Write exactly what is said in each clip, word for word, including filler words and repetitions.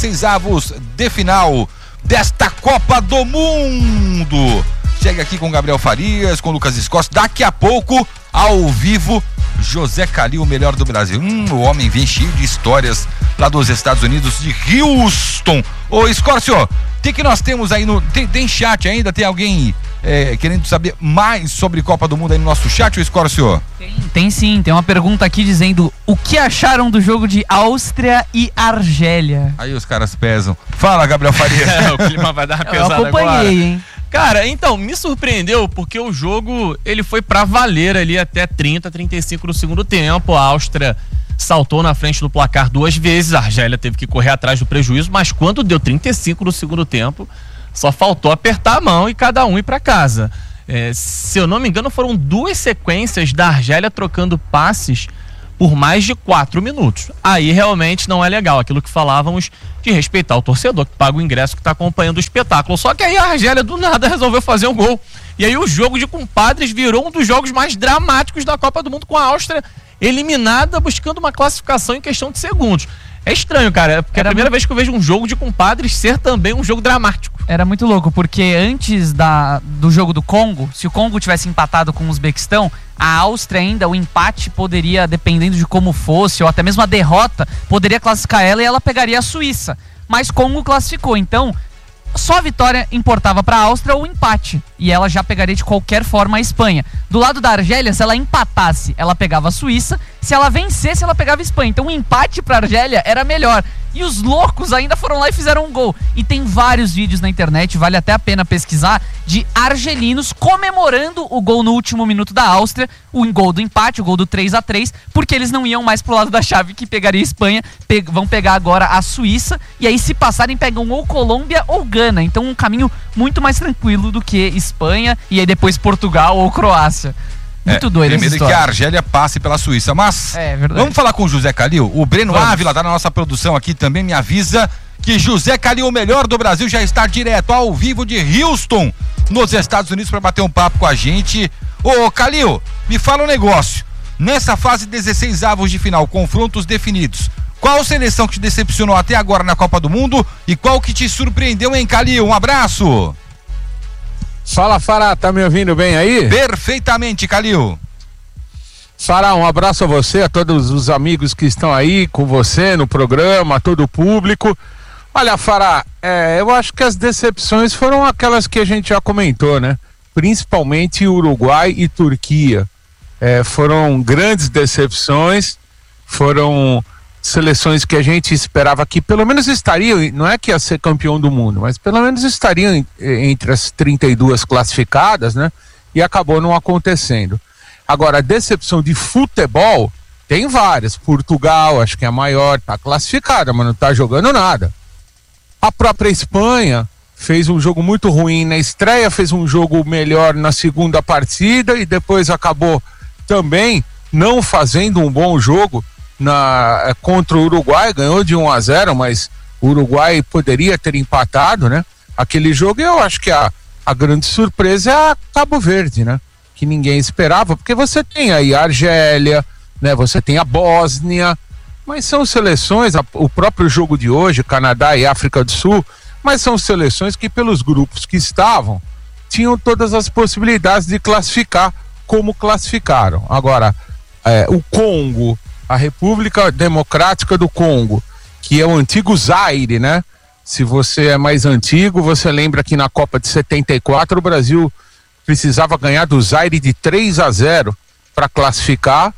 dezesseis avos de final desta Copa do Mundo. Chega aqui com Gabriel Farias, com Lucas Escócia. Daqui a pouco, ao vivo, José Calil, o melhor do Brasil. Hum, o homem vem cheio de histórias lá dos Estados Unidos, de Houston. Ô, Escócio, o que que nós temos aí no... Tem, tem chat ainda? Tem alguém é, querendo saber mais sobre Copa do Mundo aí no nosso chat, ô Escócio? Tem, tem sim. Tem uma pergunta aqui dizendo o que acharam do jogo de Áustria e Argélia? Aí os caras pesam. Fala, Gabriel Farias. É, o clima vai dar uma pesada agora. Eu acompanhei, hein? Cara, então, me surpreendeu porque o jogo, ele foi pra valer ali até trinta, trinta e cinco no segundo tempo. A Áustria saltou na frente do placar duas vezes, a Argélia teve que correr atrás do prejuízo, mas quando deu trinta e cinco no segundo tempo, só faltou apertar a mão e cada um ir pra casa. É, se eu não me engano, foram duas sequências da Argélia trocando passes por mais de quatro minutos. Aí realmente não é legal, aquilo que falávamos de respeitar o torcedor que paga o ingresso, que está acompanhando o espetáculo. Só que aí a Argélia do nada resolveu fazer um gol. E aí o jogo de compadres virou um dos jogos mais dramáticos da Copa do Mundo, com a Áustria eliminada, buscando uma classificação em questão de segundos. É estranho, cara, porque é a primeira vez que eu vejo um jogo de compadres ser também um jogo dramático. Era muito louco, porque antes da, do jogo do Congo, se o Congo tivesse empatado com o Uzbequistão, a Áustria ainda, o empate poderia, dependendo de como fosse, ou até mesmo a derrota, poderia classificar ela e ela pegaria a Suíça. Mas Congo classificou, então só a vitória importava para a Áustria ou o empate, e ela já pegaria de qualquer forma a Espanha. Do lado da Argélia, se ela empatasse, ela pegava a Suíça, se ela vencesse, ela pegava a Espanha. Então o empate para a Argélia era melhor. E os loucos ainda foram lá e fizeram um gol. E tem vários vídeos na internet, vale até a pena pesquisar, de argelinos comemorando o gol no último minuto da Áustria, o gol do empate, o gol do três a três, porque eles não iam mais pro lado da chave que pegaria a Espanha, pe- vão pegar agora a Suíça, e aí se passarem pegam ou Colômbia ou Gana. Então um caminho muito mais tranquilo do que Espanha, e aí depois Portugal ou Croácia. Muito é, doido essa história. Tem medo que a Argélia passe pela Suíça, mas é, verdade. Vamos falar com o José Calil. O Breno Vamos. Ávila, tá na nossa produção aqui, também me avisa que José Calil, o melhor do Brasil, já está direto ao vivo de Houston, nos Estados Unidos, para bater um papo com a gente. Ô Calil, me fala um negócio. Nessa fase dezesseis avos de final, confrontos definidos, qual seleção que te decepcionou até agora na Copa do Mundo e qual que te surpreendeu, hein, Calil? Um abraço. Fala, Fará, tá me ouvindo bem aí? Perfeitamente, Calil. Fará, um abraço a você, a todos os amigos que estão aí com você no programa, a todo o público. Olha, Fará, é, eu acho que as decepções foram aquelas que a gente já comentou, né? Principalmente Uruguai e Turquia. É, foram grandes decepções, foram seleções que a gente esperava que pelo menos estariam, não é que ia ser campeão do mundo, mas pelo menos estariam entre as trinta e duas classificadas, né? E acabou não acontecendo. Agora, a decepção de futebol tem várias. Portugal, acho que é a maior, tá classificada, mas não tá jogando nada. A própria Espanha fez um jogo muito ruim na estreia, fez um jogo melhor na segunda partida e depois acabou também não fazendo um bom jogo Na, contra o Uruguai, ganhou de um a zero, mas o Uruguai poderia ter empatado, né? Aquele jogo. Eu acho que a, a grande surpresa é a Cabo Verde, né? Que ninguém esperava, porque você tem aí a Argélia, né? Você tem a Bósnia, mas são seleções, a, o próprio jogo de hoje, Canadá e África do Sul, mas são seleções que pelos grupos que estavam, tinham todas as possibilidades de classificar como classificaram. Agora, é, o Congo, a República Democrática do Congo, que é o antigo Zaire, né? Se você é mais antigo, você lembra que na Copa de setenta e quatro o Brasil precisava ganhar do Zaire de três a zero para classificar,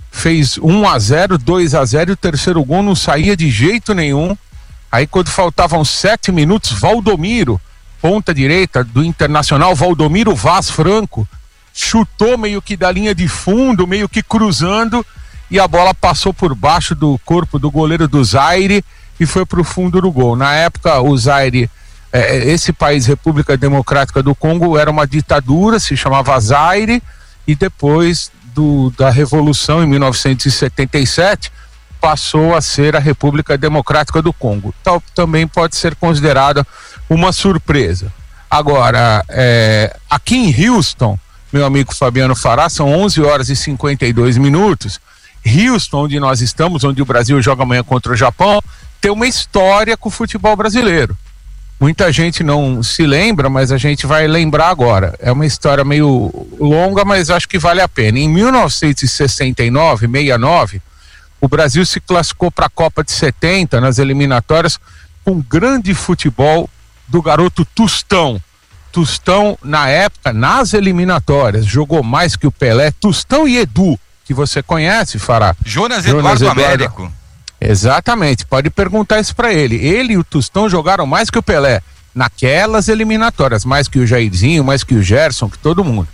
fez um a zero, dois a zero, e o terceiro gol não saía de jeito nenhum. Aí quando faltavam sete minutos, Valdomiro, ponta direita do Internacional, Valdomiro Vaz Franco, chutou meio que da linha de fundo, meio que cruzando, e a bola passou por baixo do corpo do goleiro do Zaire e foi para o fundo do gol. Na época, o Zaire, é, esse país, República Democrática do Congo, era uma ditadura, se chamava Zaire, e depois do, da Revolução, em mil novecentos e setenta e sete, passou a ser a República Democrática do Congo. Tal, também pode ser considerada uma surpresa. Agora, é, aqui em Houston, meu amigo Fabiano Fará, são onze horas e cinquenta e dois minutos. Houston, onde nós estamos, onde o Brasil joga amanhã contra o Japão, tem uma história com o futebol brasileiro. Muita gente não se lembra, mas a gente vai lembrar agora. É uma história meio longa, mas acho que vale a pena. Em mil novecentos e sessenta e nove, sessenta e nove, o Brasil se classificou para a Copa de setenta, nas eliminatórias, com grande futebol do garoto Tostão. Tostão, na época, nas eliminatórias, jogou mais que o Pelé. Tostão e Edu, que você conhece, Fará. Jonas, Jonas Eduardo, Eduardo Américo. Exatamente, pode perguntar isso para ele. Ele e o Tostão jogaram mais que o Pelé naquelas eliminatórias, mais que o Jairzinho, mais que o Gerson, que todo mundo.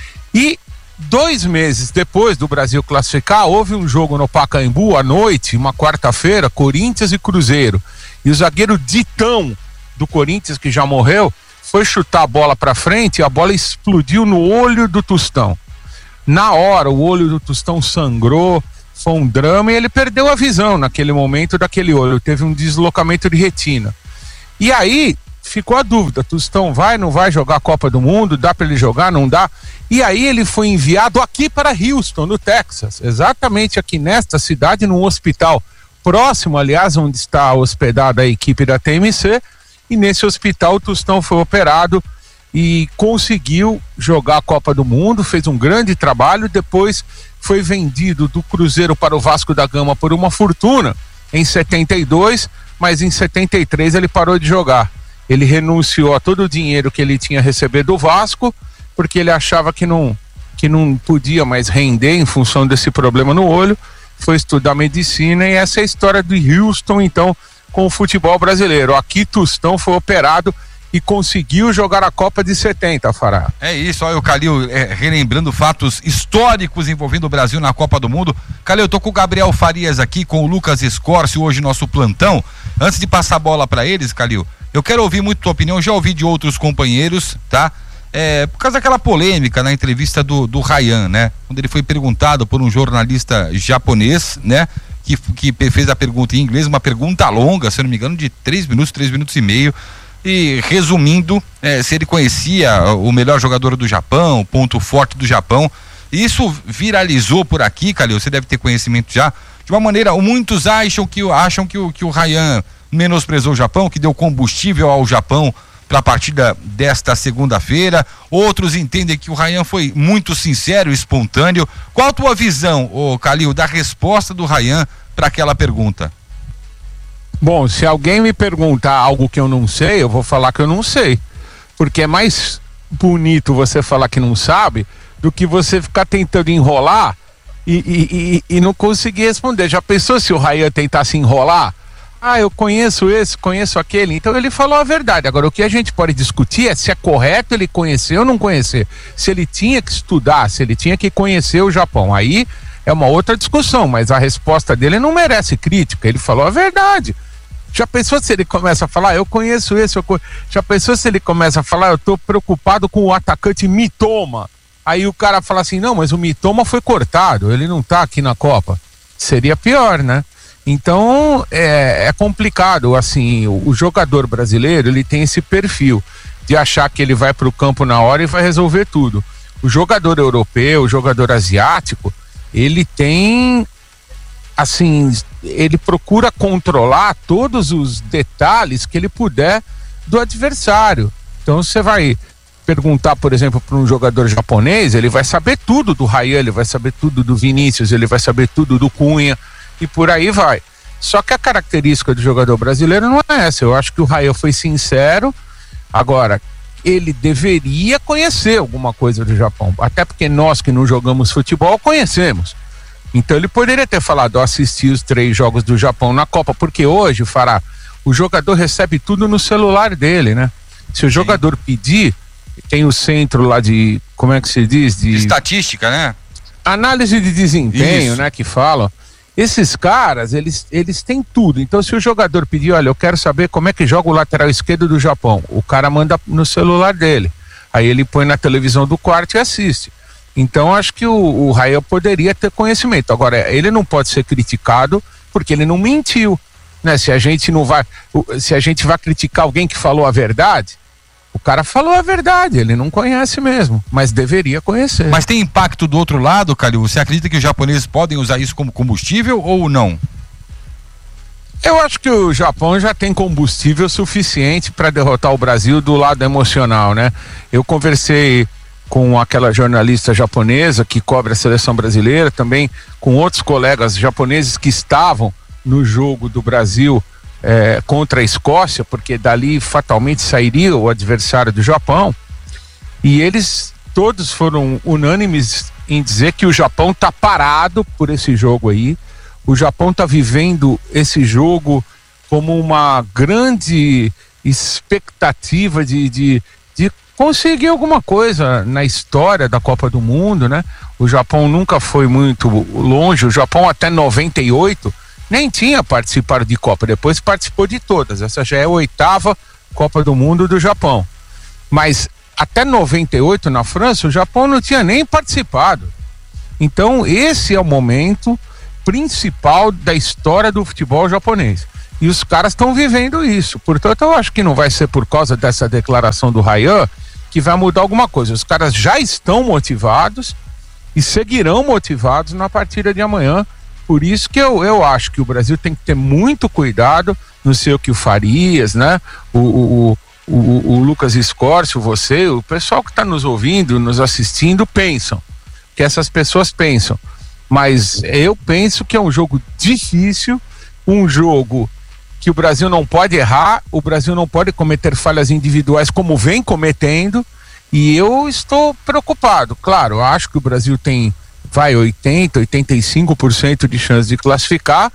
E dois meses depois do Brasil classificar, houve um jogo no Pacaembu à noite, uma quarta-feira, Corinthians e Cruzeiro. E o zagueiro Ditão do Corinthians, que já morreu, foi chutar a bola para frente e a bola explodiu no olho do Tostão. Na hora, o olho do Tostão sangrou. Foi um drama e ele perdeu a visão naquele momento daquele olho, teve um deslocamento de retina. E aí ficou a dúvida, Tostão vai, não vai jogar a Copa do Mundo, dá para ele jogar, não dá? E aí ele foi enviado aqui para Houston, no Texas, exatamente aqui nesta cidade, num hospital próximo, aliás, onde está hospedada a equipe da T M C, e nesse hospital o Tostão foi operado e conseguiu jogar a Copa do Mundo, fez um grande trabalho, depois foi vendido do Cruzeiro para o Vasco da Gama por uma fortuna em setenta e dois, mas em setenta e três ele parou de jogar. Ele renunciou a todo o dinheiro que ele tinha recebido do Vasco, porque ele achava que não, que não podia mais render em função desse problema no olho, foi estudar medicina, e essa é a história do Houston, então, com o futebol brasileiro. Aqui Tostão foi operado e conseguiu jogar a Copa de setenta, Fará. É isso, olha o Calil é, relembrando fatos históricos envolvendo o Brasil na Copa do Mundo. Calil, eu tô com o Gabriel Farias aqui, com o Lucas Escorcio, hoje nosso plantão. Antes de passar a bola para eles, Calil, eu quero ouvir muito tua opinião, já ouvi de outros companheiros, tá? É, por causa daquela polêmica na entrevista do, do Ryan, né? Quando ele foi perguntado por um jornalista japonês, né? Que, que fez a pergunta em inglês, uma pergunta longa, se eu não me engano, de três minutos, três minutos e meio. E resumindo, é, se ele conhecia o melhor jogador do Japão, o ponto forte do Japão. Isso viralizou por aqui, Calil, você deve ter conhecimento já. De uma maneira, muitos acham que, acham que, o, que o Ryan menosprezou o Japão, que deu combustível ao Japão para a partida desta segunda-feira. Outros entendem que o Ryan foi muito sincero e espontâneo. Qual a tua visão, ô Calil, da resposta do Ryan para aquela pergunta? Bom, se alguém me perguntar algo que eu não sei, eu vou falar que eu não sei. Porque é mais bonito você falar que não sabe do que você ficar tentando enrolar e, e, e, e não conseguir responder. Já pensou se o Ryan tentasse enrolar? Ah, eu conheço esse, conheço aquele. Então ele falou a verdade. Agora, o que a gente pode discutir é se é correto ele conhecer ou não conhecer. Se ele tinha que estudar, se ele tinha que conhecer o Japão. Aí é uma outra discussão, mas a resposta dele não merece crítica. Ele falou a verdade. Já pensou se ele começa a falar, eu conheço esse, eu conheço... Já pensou se ele começa a falar, eu tô preocupado com o atacante Mitoma. Aí o cara fala assim, não, mas o Mitoma foi cortado, ele não tá aqui na Copa. Seria pior, né? Então, é, é complicado, assim, o, o jogador brasileiro, ele tem esse perfil de achar que ele vai pro campo na hora e vai resolver tudo. O jogador europeu, o jogador asiático, ele tem... assim, ele procura controlar todos os detalhes que ele puder do adversário. Então você vai perguntar, por exemplo, para um jogador japonês, ele vai saber tudo do Ryan, ele vai saber tudo do Vinícius, ele vai saber tudo do Cunha e por aí vai. Só que a característica do jogador brasileiro não é essa. Eu acho que o Ryan foi sincero. Agora, ele deveria conhecer alguma coisa do Japão, até porque nós que não jogamos futebol conhecemos. Então ele poderia ter falado, assisti os três jogos do Japão na Copa, porque hoje, Fará, o jogador recebe tudo no celular dele, né? Se o Sim. jogador pedir, tem o centro lá de, como é que se diz? De, de estatística, né? Análise de desempenho, Isso. né, que falam. Esses caras, eles, eles têm tudo. Então se o jogador pedir, olha, eu quero saber como é que joga o lateral esquerdo do Japão, o cara manda no celular dele. Aí ele põe na televisão do quarto e assiste. Então acho que o, o Ryan poderia ter conhecimento. Agora, ele não pode ser criticado porque ele não mentiu, né? Se a gente não vai, se a gente vai criticar alguém que falou a verdade, o cara falou a verdade, ele não conhece mesmo, mas deveria conhecer. Mas tem impacto do outro lado, Calil? Você acredita que os japoneses podem usar isso como combustível ou não? Eu acho que o Japão já tem combustível suficiente para derrotar o Brasil do lado emocional, né? Eu conversei com aquela jornalista japonesa que cobre a seleção brasileira, também com outros colegas japoneses que estavam no jogo do Brasil eh, contra a Escócia, porque dali fatalmente sairia o adversário do Japão, e eles todos foram unânimes em dizer que o Japão está parado por esse jogo aí. O Japão está vivendo esse jogo como uma grande expectativa de, de, de conseguir alguma coisa na história da Copa do Mundo, né? O Japão nunca foi muito longe. O Japão até noventa e oito nem tinha participado de Copa, depois participou de todas. Essa já é a oitava Copa do Mundo do Japão. Mas até noventa e oito na França, o Japão não tinha nem participado. Então esse é o momento principal da história do futebol japonês. E os caras estão vivendo isso. Portanto, eu acho que não vai ser por causa dessa declaração do Ryan que vai mudar alguma coisa. Os caras já estão motivados e seguirão motivados na partida de amanhã. Por isso que eu, eu acho que o Brasil tem que ter muito cuidado. Não sei o que o Farias, né? O, o, o, o, o Lucas Escórcio, você, o pessoal que está nos ouvindo, nos assistindo, pensam. Que essas pessoas pensam. Mas eu penso que é um jogo difícil, um jogo que o Brasil não pode errar, o Brasil não pode cometer falhas individuais como vem cometendo, e eu estou preocupado. Claro, eu acho que o Brasil tem, vai, oitenta, oitenta e cinco por cento de chance de classificar,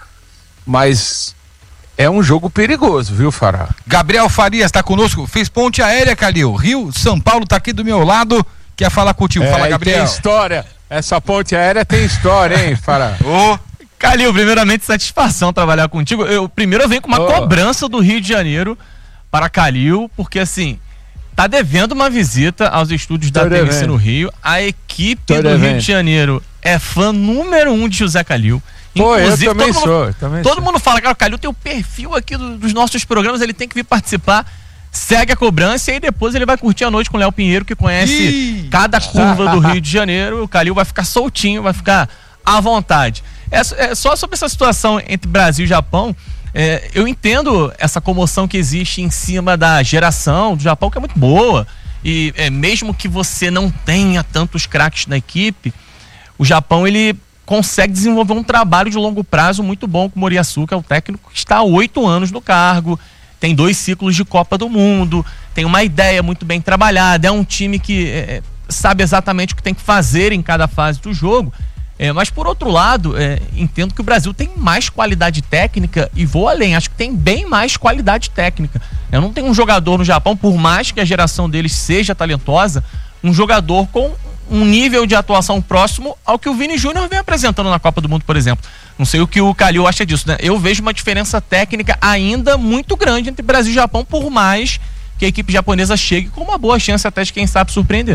mas é um jogo perigoso, viu, Fará? Gabriel Farias está conosco, fez ponte aérea, Calil. Rio, São Paulo tá aqui do meu lado, quer falar contigo. É, Fala, Gabriel. Tem história. Essa ponte aérea tem história, hein, Fará? Ô, Calil, primeiramente, satisfação trabalhar contigo. Eu, primeiro eu venho com uma oh. cobrança do Rio de Janeiro para Calil, porque assim, tá devendo uma visita aos estúdios da T M C no Rio. A equipe Tô do devendo. Rio de Janeiro é fã número um de José Calil. Pô, Inclusive, eu também todo sou. Mundo, também todo sou. mundo fala, cara, o Calil tem o perfil aqui do, dos nossos programas, ele tem que vir participar. Segue a cobrança e aí depois ele vai curtir a noite com o Léo Pinheiro, que conhece Ih. cada curva do Rio de Janeiro. O Calil vai ficar soltinho, vai ficar à vontade. É, é, só sobre essa situação entre Brasil e Japão, é, eu entendo essa comoção que existe em cima da geração do Japão, que é muito boa. E é, mesmo que você não tenha tantos craques na equipe, o Japão ele consegue desenvolver um trabalho de longo prazo muito bom com o Moriyasu, é o técnico que está há oito anos no cargo. Tem dois ciclos de Copa do Mundo, tem uma ideia muito bem trabalhada, é um time que é, sabe exatamente o que tem que fazer em cada fase do jogo. É, mas, por outro lado, é, entendo que o Brasil tem mais qualidade técnica e vou além, acho que tem bem mais qualidade técnica. Eu não tenho um jogador no Japão, por mais que a geração deles seja talentosa, um jogador com um nível de atuação próximo ao que o Vini Júnior vem apresentando na Copa do Mundo, por exemplo. Não sei o que o Calil acha disso, né? Eu vejo uma diferença técnica ainda muito grande entre Brasil e Japão, por mais que a equipe japonesa chegue com uma boa chance até de, quem sabe, surpreender.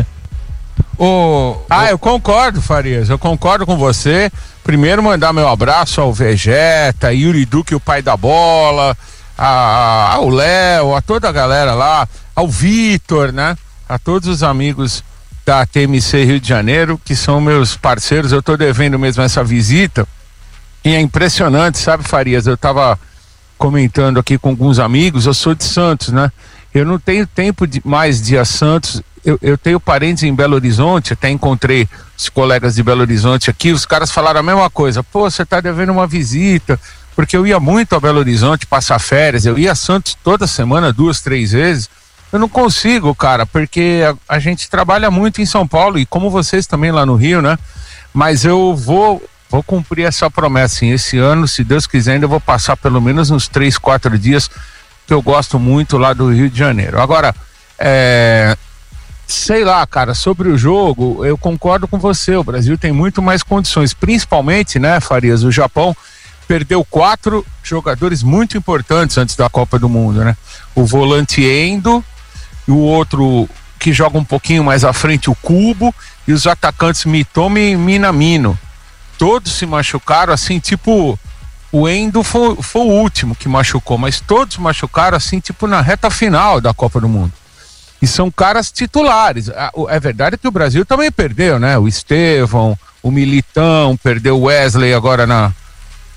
Oh, ah, eu concordo, Farias, eu concordo com você. Primeiro mandar meu abraço ao Vegeta, Yuri Duque, o pai da bola, a, ao Léo, a toda a galera lá, ao Vitor, né? A todos os amigos da T M C Rio de Janeiro, que são meus parceiros. Eu tô devendo mesmo essa visita e é impressionante, sabe, Farias? Eu tava comentando aqui com alguns amigos, eu sou de Santos, né? Eu não tenho tempo de, mais de ir a Santos. Eu, eu tenho parentes em Belo Horizonte, até encontrei os colegas de Belo Horizonte aqui, os caras falaram a mesma coisa. Pô, você tá devendo uma visita, porque eu ia muito a Belo Horizonte passar férias, eu ia a Santos toda semana, duas, três vezes. Eu não consigo, cara, porque a, a gente trabalha muito em São Paulo, e como vocês também lá no Rio, né? Mas eu vou, vou cumprir essa promessa, sim. Esse ano, se Deus quiser, ainda vou passar pelo menos uns três, quatro dias, que eu gosto muito lá do Rio de Janeiro. Agora, é... sei lá, cara, sobre o jogo, eu concordo com você, o Brasil tem muito mais condições, principalmente, né, Farias, o Japão perdeu quatro jogadores muito importantes antes da Copa do Mundo, né? O volante Endo, e o outro que joga um pouquinho mais à frente, o Kubo, e os atacantes Mitome e Minamino. Todos se machucaram, assim, tipo, o Endo foi, foi o último que machucou, mas todos machucaram, assim, tipo, na reta final da Copa do Mundo. E são caras titulares. É verdade que o Brasil também perdeu, né? O Estevão, o Militão, perdeu o Wesley agora na,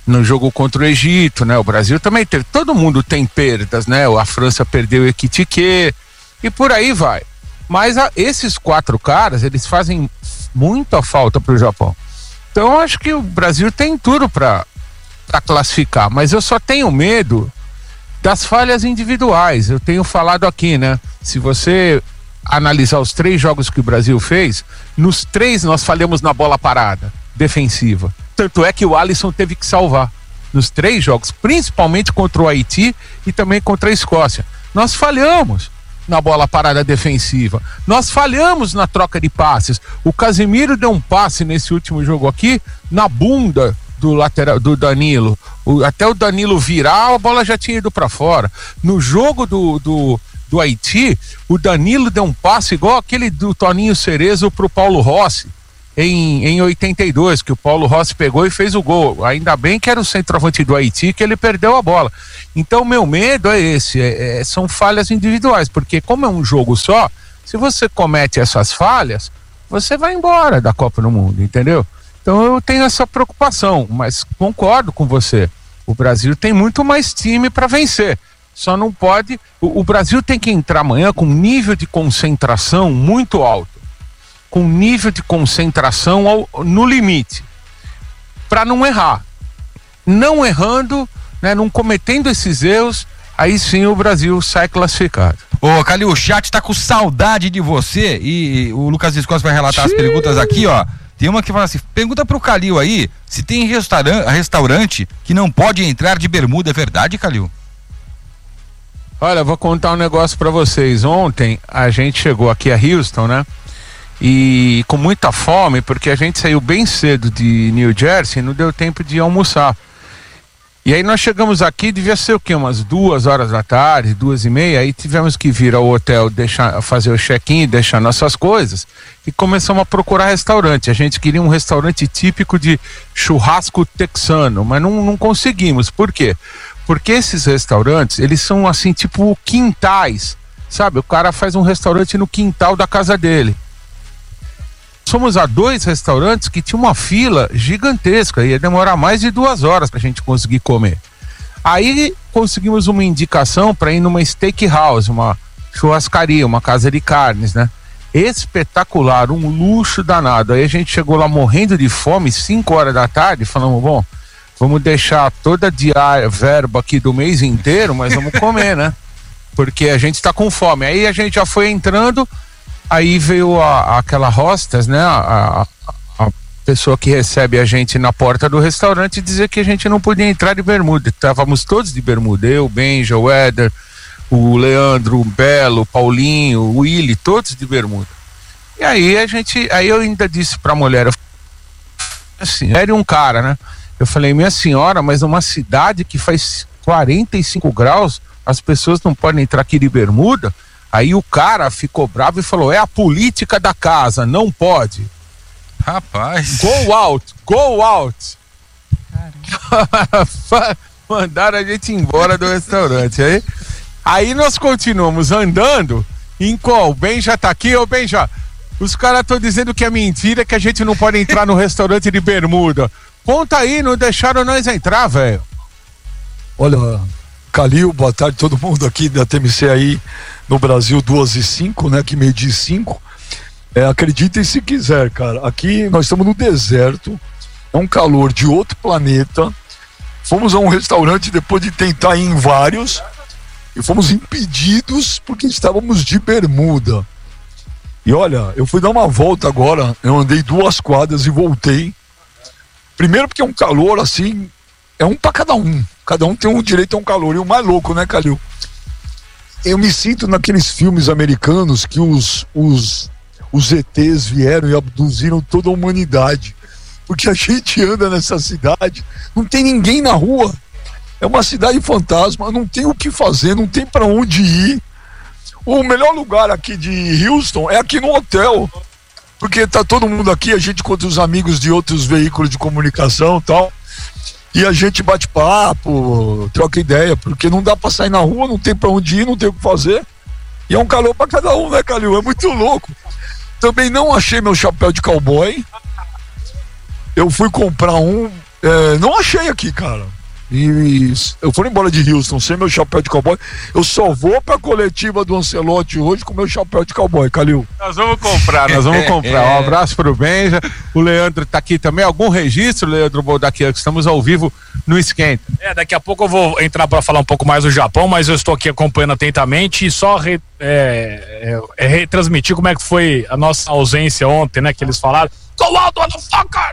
no jogo contra o Egito, né? O Brasil também teve, todo mundo tem perdas, né? A França perdeu o Ekitike e por aí vai. Mas a, esses quatro caras, eles fazem muita falta pro Japão. Então eu acho que o Brasil tem tudo para para classificar, mas eu só tenho medo das falhas individuais. Eu tenho falado aqui, né? Se você analisar os três jogos que o Brasil fez, nos três nós falhamos na bola parada, defensiva. Tanto é que o Alisson teve que salvar nos três jogos, principalmente contra o Haiti e também contra a Escócia. Nós falhamos na bola parada defensiva. Nós falhamos na troca de passes. O Casemiro deu um passe nesse último jogo aqui na bunda do lateral do Danilo. O, até o Danilo virar, a bola já tinha ido para fora. No jogo do, do, do Haiti, o Danilo deu um passe igual aquele do Toninho Cerezo pro Paulo Rossi em, em oitenta e dois, que o Paulo Rossi pegou e fez o gol. Ainda bem que era o centroavante do Haiti que ele perdeu a bola. Então meu medo é esse, é, é, são falhas individuais, porque como é um jogo só, se você comete essas falhas, você vai embora da Copa do Mundo, entendeu? Então eu tenho essa preocupação, mas concordo com você. O Brasil tem muito mais time para vencer. Só não pode... O, o Brasil tem que entrar amanhã com um nível de concentração muito alto. Com um nível de concentração ao, no limite. Para não errar. Não errando, né, não cometendo esses erros, aí sim o Brasil sai classificado. Ô, Calil, o chat tá com saudade de você e o Lucas Viscoso vai relatar Xiii. as perguntas aqui, ó. Tem uma que fala assim, pergunta pro Calil aí, se tem restauran- restaurante que não pode entrar de bermuda, é verdade, Calil? Olha, vou contar um negócio pra vocês. Ontem a gente chegou aqui a Houston, né? E com muita fome, porque a gente saiu bem cedo de New Jersey e não deu tempo de almoçar. E aí nós chegamos aqui, devia ser o quê? Umas duas horas da tarde, duas e meia, aí tivemos que vir ao hotel, deixar, fazer o check-in, deixar nossas coisas, e começamos a procurar restaurante. A gente queria um restaurante típico de churrasco texano, mas não, não conseguimos. Por quê? Porque esses restaurantes, eles são assim, tipo quintais, sabe? O cara faz um restaurante no quintal da casa dele. Fomos a dois restaurantes que tinha uma fila gigantesca, ia demorar mais de duas horas pra gente conseguir comer. Aí conseguimos uma indicação para ir numa steakhouse, uma churrascaria, uma casa de carnes, né? Espetacular, um luxo danado. Aí a gente chegou lá morrendo de fome, cinco horas da tarde, falamos, bom, vamos deixar toda a diária, verba aqui do mês inteiro, mas vamos comer, né? Porque a gente tá com fome. Aí a gente já foi entrando. Aí veio a, aquela hostess, né, a, a, a pessoa que recebe a gente na porta do restaurante dizer que a gente não podia entrar de bermuda. Estávamos todos de bermuda, eu, o Benja, o Éder, o Leandro, o Belo, o Paulinho, o Willy, todos de bermuda. E aí a gente, aí eu ainda disse pra mulher, eu, assim, era um cara, né, eu falei, minha senhora, mas numa cidade que faz quarenta e cinco graus, as pessoas não podem entrar aqui de bermuda? Aí o cara ficou bravo e falou, é a política da casa, não pode. Rapaz. Go out, go out. Mandaram a gente embora do restaurante. Aí, aí nós continuamos andando, em qual? O Ben já tá aqui, ô Ben já. Os caras estão dizendo que é mentira, que a gente não pode entrar no restaurante de bermuda. Conta aí, não deixaram nós entrar, velho. Olha, Calil, boa tarde todo mundo aqui da T M C aí no Brasil, duas e cinco, né, que meio-dia e cinco. É, acreditem se quiser, cara, aqui nós estamos no deserto, é um calor de outro planeta. Fomos a um restaurante depois de tentar ir em vários e fomos impedidos porque estávamos de bermuda. E olha, eu fui dar uma volta agora, eu andei duas quadras e voltei. Primeiro porque é um calor assim, é um pra cada um. Cada um tem um direito a um calor. E o mais louco, né, Calil? Eu me sinto naqueles filmes americanos que os, os, os E Tês vieram e abduziram toda a humanidade. Porque a gente anda nessa cidade, não tem ninguém na rua. É uma cidade fantasma, não tem o que fazer, não tem pra onde ir. O melhor lugar aqui de Houston é aqui no hotel. Porque tá todo mundo aqui, a gente conta os amigos de outros veículos de comunicação e tal. E a gente bate papo, troca ideia, porque não dá pra sair na rua, não tem pra onde ir, não tem o que fazer. E é um calor pra cada um, né, Calil? É muito louco. Também não achei meu chapéu de cowboy. Eu fui comprar um, É, não achei aqui, cara. E eu fui embora de Houston sem meu chapéu de cowboy. Eu só vou pra coletiva do Ancelotti hoje com meu chapéu de cowboy, Calil. Nós vamos comprar, nós vamos comprar. Um abraço pro Benja. O Leandro tá aqui também. Algum registro, Leandro Boldaquian, que estamos ao vivo no Esquenta? É, daqui a pouco eu vou entrar para falar um pouco mais do Japão, mas eu estou aqui acompanhando atentamente e só re, é, é, é, retransmitir como é que foi a nossa ausência ontem, né? Que eles falaram. Go out, motherfucker!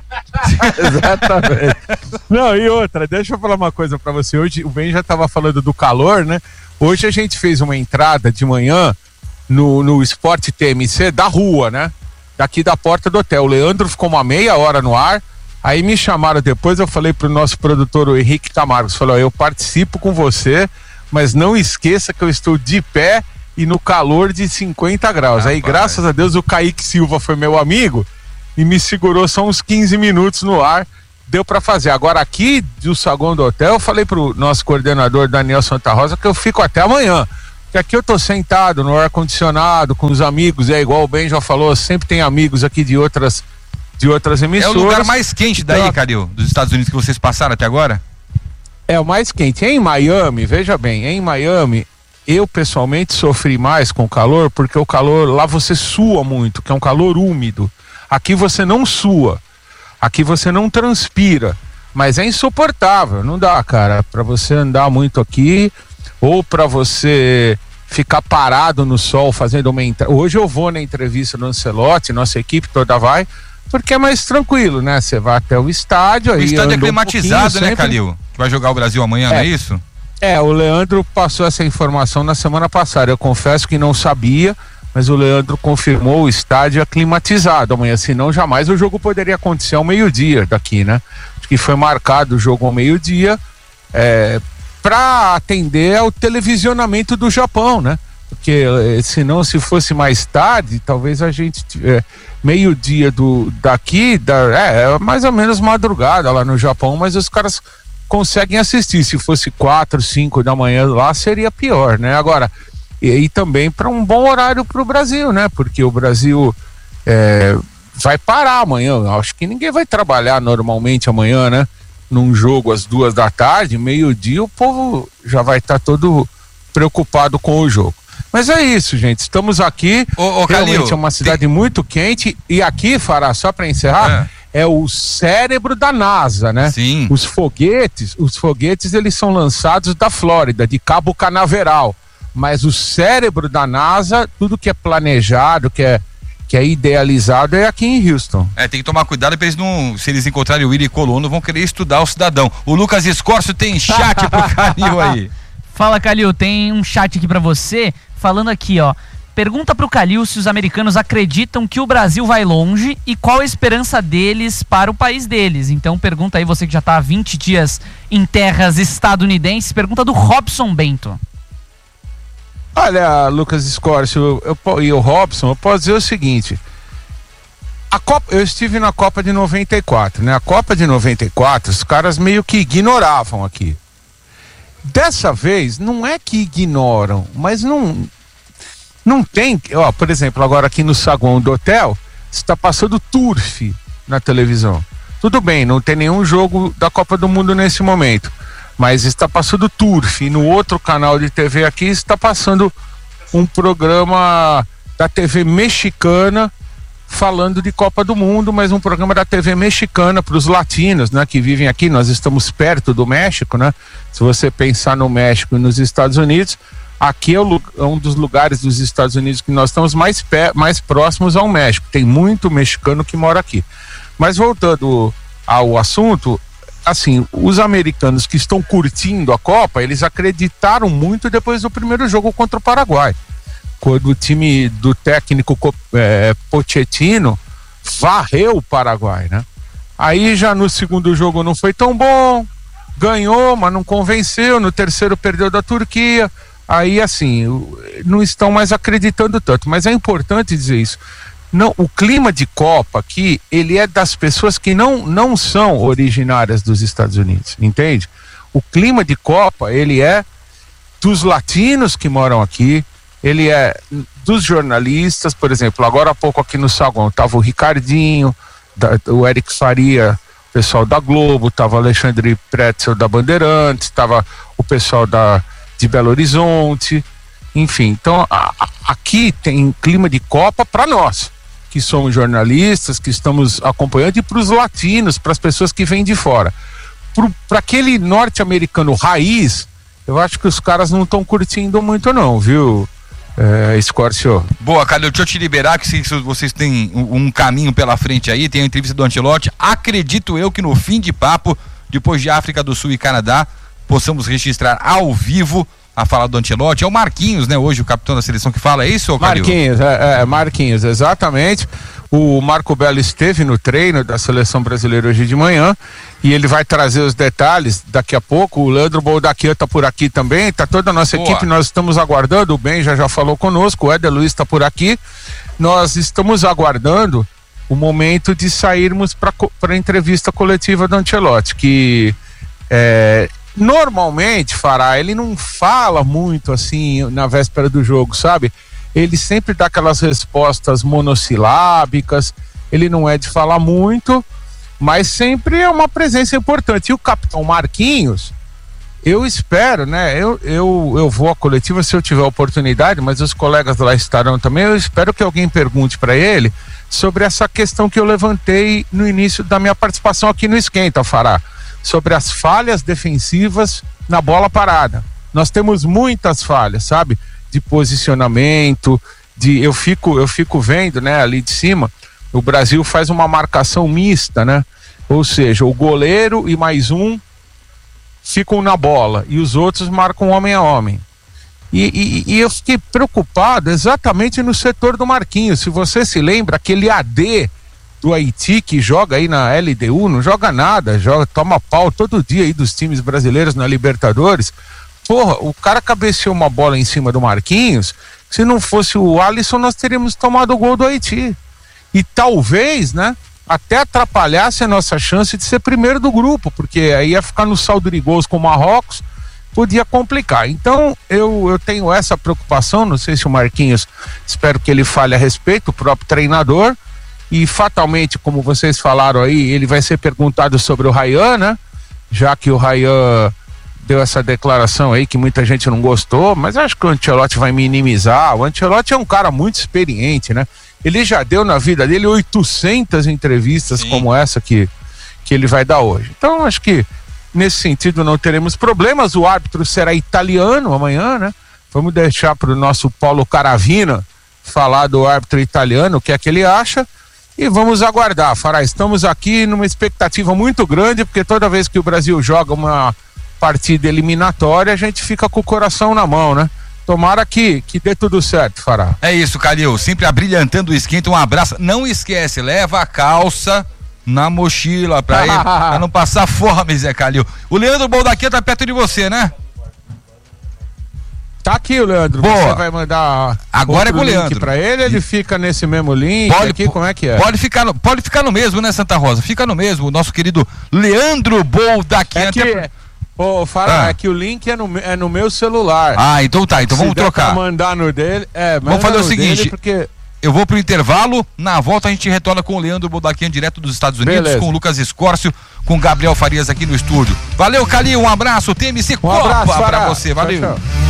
Exatamente. Não, e outra, deixa eu falar uma coisa pra você. Hoje o Ben já tava falando do calor, né? Hoje a gente fez uma entrada de manhã no, no Sport T M C da rua, né? Daqui da porta do hotel. O Leandro ficou uma meia hora no ar, aí me chamaram depois, eu falei pro nosso produtor, o Henrique Camargo, falou, eu participo com você, mas não esqueça que eu estou de pé e no calor de cinquenta graus. Ah, aí, pai. Graças a Deus, o Kaique Silva foi meu amigo e me segurou só uns quinze minutos no ar, deu para fazer. Agora aqui do saguão do hotel, eu falei pro nosso coordenador Daniel Santa Rosa que eu fico até amanhã, porque aqui eu tô sentado no ar-condicionado com os amigos, é igual o Ben já falou, sempre tem amigos aqui de outras, de outras emissoras. É o lugar mais quente daí, então, Calil, dos Estados Unidos que vocês passaram até agora? É o mais quente. Em Miami, veja bem, em Miami, eu pessoalmente sofri mais com o calor, porque o calor, lá você sua muito, que é um calor úmido. Aqui você não sua, aqui você não transpira, mas é insuportável, não dá, cara, para você andar muito aqui ou para você ficar parado no sol fazendo uma entrevista. Hoje eu vou na entrevista do Ancelotti, nossa equipe toda vai, porque é mais tranquilo, né? Você vai até o estádio, o aí estádio é climatizado, um né, sempre... Calil? Que vai jogar o Brasil amanhã, é. Não é isso? É, o Leandro passou essa informação na semana passada, eu confesso que não sabia, mas o Leandro confirmou, o estádio é climatizado amanhã, senão jamais o jogo poderia acontecer ao meio-dia daqui, né? Acho que foi marcado o jogo ao meio-dia é, para atender ao televisionamento do Japão, né? Porque senão, se fosse mais tarde, talvez a gente é, meio-dia do daqui, da, é, é mais ou menos madrugada lá no Japão, mas os caras conseguem assistir. Se fosse quatro, cinco da manhã lá, seria pior, né? Agora, e, e também para um bom horário para o Brasil, né? Porque o Brasil é, vai parar amanhã. Acho que ninguém vai trabalhar normalmente amanhã, né? Num jogo às duas da tarde, meio-dia, o povo já vai estar tá todo preocupado com o jogo. Mas é isso, gente. Estamos aqui. Ô, ô, realmente Calil, é uma cidade tem... muito quente. E aqui, Fará, só para encerrar, é. é o cérebro da NASA, né? Sim. Os foguetes, os foguetes, eles são lançados da Flórida, de Cabo Canaveral. Mas o cérebro da NASA, tudo que é planejado, que é, que é idealizado, é aqui em Houston. É, tem que tomar cuidado para eles não, se eles encontrarem o Willy Colono, vão querer estudar o cidadão. O Lucas Escorcio tem chat pro Calil aí. Fala, Calil, tem um chat aqui pra você, falando aqui, ó. Pergunta pro Calil se os americanos acreditam que o Brasil vai longe e qual a esperança deles para o país deles. Então pergunta aí, você que já tá há vinte dias em terras estadunidenses, pergunta do Robson Bento. Olha, Lucas Escorcio e o Robson, eu posso dizer o seguinte, a Copa, eu estive na Copa de noventa e quatro, né? A Copa de noventa e quatro, os caras meio que ignoravam aqui. Dessa vez, não é que ignoram, mas não não tem, ó, por exemplo, agora aqui no saguão do hotel, está passando Turf na televisão. Tudo bem, não tem nenhum jogo da Copa do Mundo nesse momento, mas está passando Turf, e no outro canal de T V aqui está passando um programa da T V mexicana falando de Copa do Mundo, mas um programa da T V mexicana para os latinos, né, que vivem aqui. Nós estamos perto do México, né? Se você pensar no México e nos Estados Unidos, aqui é, o, é um dos lugares dos Estados Unidos que nós estamos mais, pé, mais próximos ao México. Tem muito mexicano que mora aqui. Mas voltando ao assunto, assim, os americanos que estão curtindo a Copa, eles acreditaram muito depois do primeiro jogo contra o Paraguai, quando o time do técnico é, Pochettino varreu o Paraguai, né? Aí já no segundo jogo não foi tão bom, ganhou, mas não convenceu, no terceiro perdeu da Turquia, aí assim, não estão mais acreditando tanto, mas é importante dizer isso. Não, o clima de Copa aqui, ele é das pessoas que não, não são originárias dos Estados Unidos, entende? O clima de Copa, ele é dos latinos que moram aqui, ele é dos jornalistas, por exemplo, agora há pouco aqui no saguão estava o Ricardinho, da, o Eric Faria, pessoal da Globo, tava Alexandre Pretzel da Bandeirantes, tava o pessoal da, de Belo Horizonte, enfim. Então, a, a, aqui tem clima de Copa para nós, que somos jornalistas, que estamos acompanhando, e para os latinos, para as pessoas que vêm de fora. Para aquele norte-americano raiz, eu acho que os caras não estão curtindo muito não, viu, é, Escórcio? Boa, Calil, deixa eu te liberar, que se, se vocês têm um, um caminho pela frente aí, tem a entrevista do Ancelotti. Acredito eu que no fim de papo, depois de África do Sul e Canadá, possamos registrar ao vivo a fala do Ancelotti. É o Marquinhos, né, hoje o capitão da seleção que fala, é isso, Calil? Marquinhos, é, é, Marquinhos, exatamente. O Marco Belo esteve no treino da seleção brasileira hoje de manhã e ele vai trazer os detalhes daqui a pouco. O Leandro Boldaquian está por aqui também, está toda a nossa Boa. equipe, nós estamos aguardando. O Ben já já falou conosco, o Éder Luiz está por aqui. Nós estamos aguardando o momento de sairmos para a entrevista coletiva do Ancelotti, que é, normalmente, Fará, ele não fala muito assim na véspera do jogo, sabe? Ele sempre dá aquelas respostas monossilábicas, ele não é de falar muito, mas sempre é uma presença importante. E o capitão Marquinhos, eu espero, né, eu, eu, eu vou à coletiva se eu tiver oportunidade, mas os colegas lá estarão também, eu espero que alguém pergunte para ele sobre essa questão que eu levantei no início da minha participação aqui no Esquenta, Fará, sobre as falhas defensivas na bola parada. Nós temos muitas falhas, sabe? De posicionamento, de eu fico eu fico vendo, né, ali de cima, o Brasil faz uma marcação mista, né? Ou seja, o goleiro e mais um ficam na bola e os outros marcam homem a homem. E, e, e eu fiquei preocupado exatamente no setor do Marquinhos. Se você se lembra, aquele A D do Haiti que joga aí na L D U, não joga nada, joga, toma pau todo dia aí dos times brasileiros na Libertadores. Porra, o cara cabeceou uma bola em cima do Marquinhos, se não fosse o Alisson, nós teríamos tomado o gol do Haiti. E talvez, né, até atrapalhasse a nossa chance de ser primeiro do grupo, porque aí ia ficar no saldo de gols com o Marrocos, podia complicar. Então, eu, eu tenho essa preocupação, não sei se o Marquinhos, espero que ele fale a respeito, o próprio treinador, e fatalmente, como vocês falaram aí, ele vai ser perguntado sobre o Ryan, né, já que o Ryan deu essa declaração aí que muita gente não gostou, mas acho que o Ancelotti vai minimizar. O Ancelotti é um cara muito experiente, né? Ele já deu na vida dele oitocentas entrevistas Sim. como essa que, que ele vai dar hoje. Então acho que nesse sentido não teremos problemas. O árbitro será italiano amanhã, né? Vamos deixar para o nosso Paulo Caravina falar do árbitro italiano, o que é que ele acha, e vamos aguardar, Fará. Estamos aqui numa expectativa muito grande, porque toda vez que o Brasil joga uma partida eliminatória, a gente fica com o coração na mão, né? Tomara que, que dê tudo certo, Fará. É isso, Calil, sempre abrilhantando o Esquenta, um abraço, não esquece, leva a calça na mochila pra, ele, pra não passar fome, Zé Calil. O Leandro Boldaquian tá perto de você, né? Tá aqui o Leandro, Boa. Você vai mandar agora é com o Leandro pra ele, ele fica nesse mesmo link pode, aqui, como é que é? Pode ficar, no, pode ficar no mesmo, né, Santa Rosa? Fica no mesmo, o nosso querido Leandro Boldaquian. É que... Até... Ô, oh, Fará, ah. é que o link é no, é no meu celular. Ah, então tá, então Se vamos der trocar. Pra mandar no dele, é, vamos fazer o seguinte, porque... eu vou pro intervalo, na volta a gente retorna com o Leandro Boldaquian direto dos Estados Unidos, Beleza. com o Lucas Escórcio, com o Gabriel Farias aqui no estúdio. Valeu, Calil, um abraço, T M C um Copa abraço, pra você, valeu. Tchau, tchau.